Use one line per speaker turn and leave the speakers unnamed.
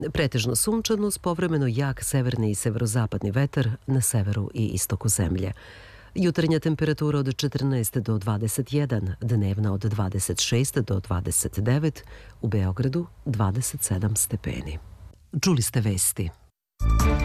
Pretežno sunčano uz povremeno jak severni i severozapadni vetar na severu i istoku zemlje. Jutarnja temperatura od 14 do 21, dnevna od 26 do 29, u Beogradu 27 stepeni. Čuli ste vesti.